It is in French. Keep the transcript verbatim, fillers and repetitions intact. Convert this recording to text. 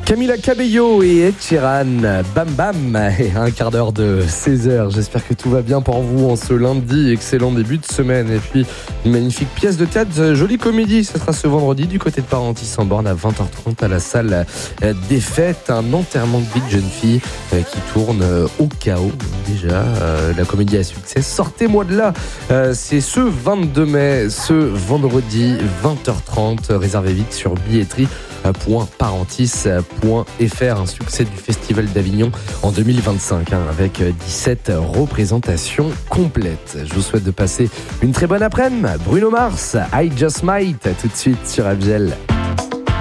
Camila Cabello et Ed Sheeran, Bam Bam, et un quart d'heure de seize heures. J'espère que tout va bien pour vous en ce lundi. Excellent début de semaine. Et puis, une magnifique pièce de théâtre, jolie comédie. Ce sera ce vendredi du côté de Parentis en borne à vingt heures trente à la salle des fêtes. Un enterrement de vie de jeune fille qui tourne au chaos. Déjà, la comédie à succès. Sortez-moi de là. C'est ce vingt-deux mai, ce vendredi, vingt heures trente. Réservez vite sur billetterie point parentis point f r, un succès du Festival d'Avignon en deux mille vingt-cinq, hein, avec dix-sept représentations complètes. Je vous souhaite de passer une très bonne après-midi. Bruno Mars, I Just Might, tout de suite sur Abgel.